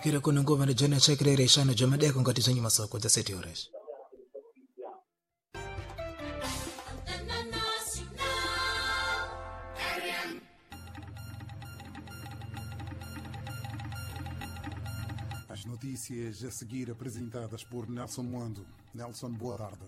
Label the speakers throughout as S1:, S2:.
S1: kira kuna ngoma na jana chakre reshana jamade ko ngati zanyi masako 17 horas.
S2: As notícias a seguir apresentadas por Nelson Moando. Nelson, boa tarde.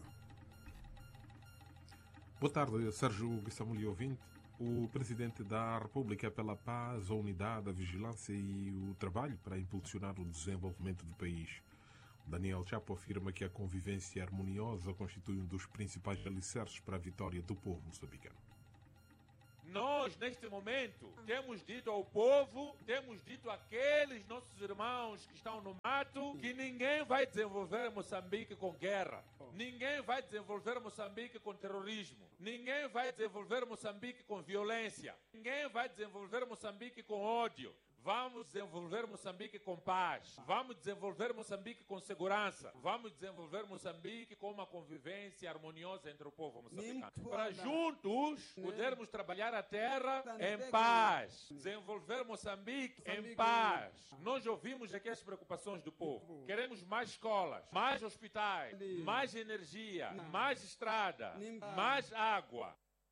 S3: Boa tarde, Sérgio Guissamuli ouvinte. O Presidente da República pela Paz, a Unidade, a Vigilância e o Trabalho para impulsionar o desenvolvimento do país. Daniel Chapo afirma que a convivência harmoniosa constitui um dos principais alicerces para a vitória do povo moçambicano.
S4: Nós, neste momento, temos dito ao povo, temos dito àqueles nossos irmãos que estão no mato, que ninguém vai desenvolver Moçambique com guerra. Ninguém vai desenvolver Moçambique com terrorismo. Ninguém vai desenvolver Moçambique com violência. Ninguém vai desenvolver Moçambique com ódio. Vamos desenvolver Moçambique com paz. Vamos desenvolver Moçambique com segurança. Vamos desenvolver Moçambique com uma convivência harmoniosa entre o povo moçambicano. Para juntos podermos trabalhar a terra em paz. Desenvolver Moçambique em paz. Nós ouvimos aqui as preocupações do povo. Queremos mais escolas, mais hospitais, mais energia, mais estrada, mais água.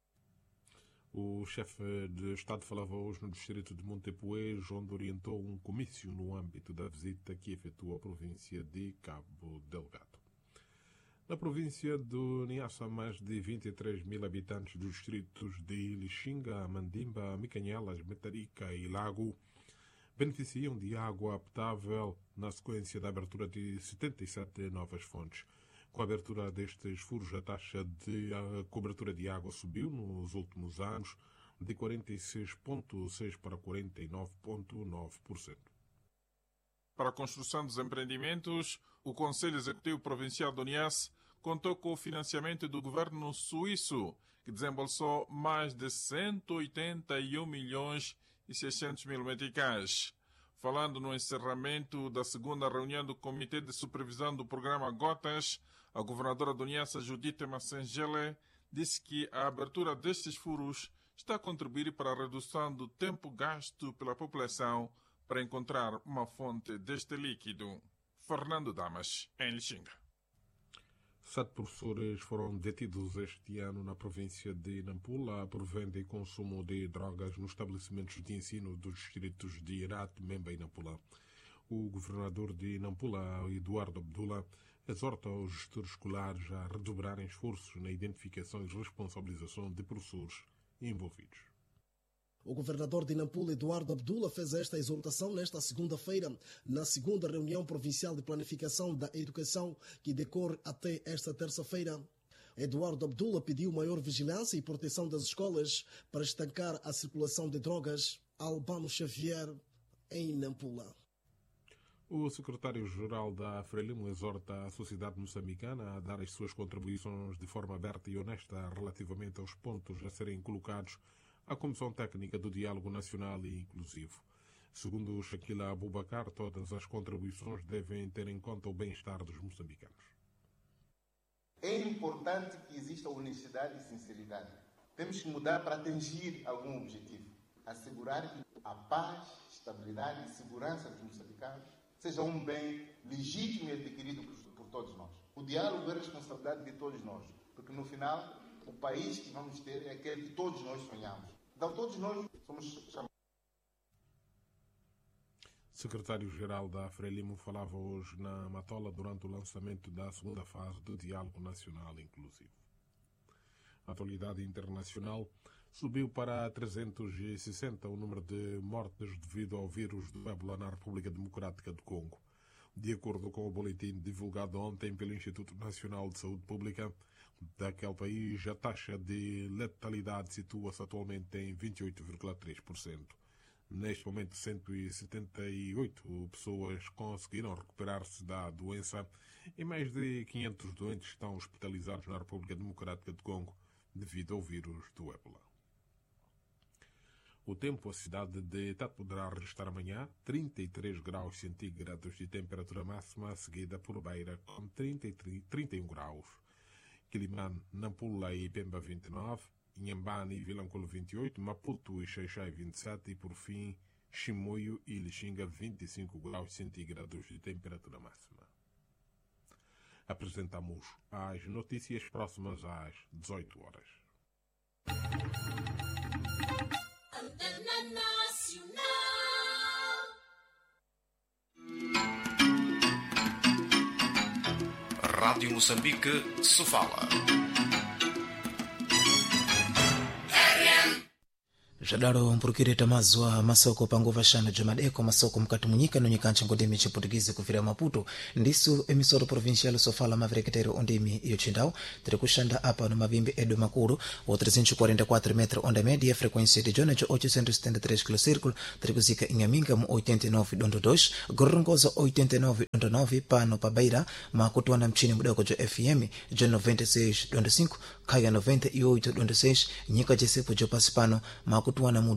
S3: O chefe de Estado falava hoje no distrito de Montepuez, onde orientou um comício no âmbito da visita que efetuou à província de Cabo Delgado. Na província do Niassa, mais de 23 mil habitantes dos distritos de Lixinga, Mandimba, Micanhelas, Metarica e Lago beneficiam de água potável na sequência da abertura de 77 novas fontes. Com a abertura destes furos, a taxa de cobertura de água subiu nos últimos anos de 46,6% para 49,9%.
S5: Para a construção dos empreendimentos, o Conselho Executivo Provincial do Niassa contou com o financiamento do governo suíço, que desembolsou mais de 181 milhões e 600 mil meticais. Falando no encerramento da segunda reunião do Comitê de Supervisão do Programa Gotas, a governadora do Niassa, Judite Massengele, disse que a abertura destes furos está a contribuir para a redução do tempo gasto pela população para encontrar uma fonte deste líquido. Fernando Damas, em Lixinga.
S3: 7 professores foram detidos este ano na província de Nampula por venda e consumo de drogas nos estabelecimentos de ensino dos distritos de Irate, Memba e Nampula. O governador de Nampula, Eduardo Abdullah, exorta os gestores escolares a redobrarem esforços na identificação e responsabilização de professores envolvidos.
S6: O governador de Nampula, Eduardo Abdullah, fez esta exortação nesta segunda-feira, na segunda reunião provincial de planificação da educação, que decorre até esta terça-feira. Eduardo Abdullah pediu maior vigilância e proteção das escolas para estancar a circulação de drogas. Albano Xavier, em Nampula.
S3: O secretário-geral da Frelimo exorta a sociedade moçambicana a dar as suas contribuições de forma aberta e honesta relativamente aos pontos a serem colocados à Comissão Técnica do Diálogo Nacional e Inclusivo. Segundo Shaquila Abubakar, todas as contribuições devem ter em conta o bem-estar dos moçambicanos.
S7: É importante que exista honestidade e sinceridade. Temos que mudar para atingir algum objetivo. Assegurar que a paz, estabilidade e segurança dos moçambicanos seja um bem legítimo e adquirido por todos nós. O diálogo é responsabilidade de todos nós, porque no final o país que vamos ter é aquele que todos nós sonhamos. Então todos nós somos chamados.
S3: Secretário-geral da Frelimo falava hoje na Matola durante o lançamento da segunda fase do Diálogo Nacional Inclusivo. A atualidade internacional subiu para 360 o número de mortes devido ao vírus do ébola na República Democrática do Congo. De acordo com o boletim divulgado ontem pelo Instituto Nacional de Saúde Pública daquele país, a taxa de letalidade situa-se atualmente em 28,3%. Neste momento, 178 pessoas conseguiram recuperar-se da doença e mais de 500 doentes estão hospitalizados na República Democrática do Congo devido ao vírus do ébola. O tempo, a cidade de Tete poderá registrar amanhã 33 graus centígrados de temperatura máxima, seguida por Beira com 31 graus. Quilimane, Nampula e Pemba 29, Inhambane e Vilanculo 28, Maputo e Xaixai 27 e, por fim, Chimoio e Lixinga 25 graus centígrados de temperatura máxima. Apresentamos as notícias próximas às 18 horas.
S8: Antena Nacional.
S9: Rádio Moçambique, Sofala.
S1: Jadaro mpurukireta mazwa masoko panguva shana Jumadeko masoko mkati munyika nonyikancha ngondimi chiputugizi kuvira Maputo ndisu emisoro provincial Sofala mavereketero ondimi iyo chindao tiri kushanda apa no mavimbi edo makuru o 344 metro onda media frequência de jona cho 873 km tiri kuzika inyaminga mu 89.2 gorongoza 89.9 pano pa Beira makutwana mchini mudoko jo FM jo 96.5 kaya 98.6 nyika jesepo jo pasipano makutwana mu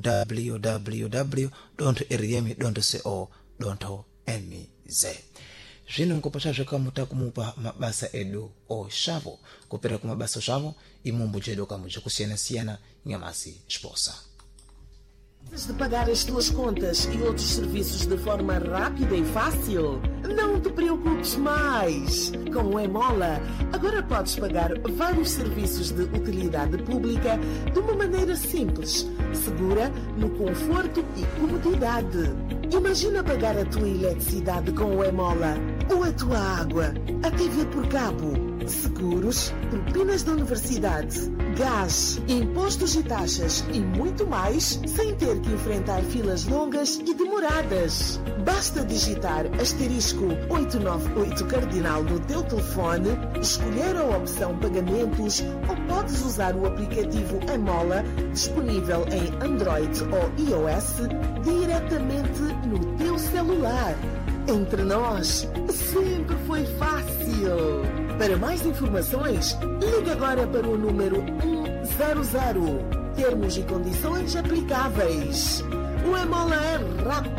S1: www.rm.co.mz. Zvino nkopasha zvakamuta kumupa mabasa edu o shavo kupera kumabasa shavo imumbu jedo kamuja kusiyana nyamasi esposa.
S10: Antes de pagar as tuas contas e outros serviços de forma rápida e fácil, não te preocupes mais. Com o Emola, agora podes pagar vários serviços de utilidade pública de uma maneira simples, segura, no conforto e comodidade. Imagina pagar a tua eletricidade com o Emola, ou a tua água, a TV por cabo, seguros, propinas da universidade, gás, impostos e taxas e muito mais, sem ter que enfrentar filas longas e demoradas. Basta digitar *898 cardinal no teu telefone, escolher a opção pagamentos ou podes usar o aplicativo Emola, disponível em Android ou iOS, diretamente no teu celular. Entre nós, sempre foi fácil. Para mais informações, ligue agora para o número 100. Termos e condições aplicáveis. O Emola é rápido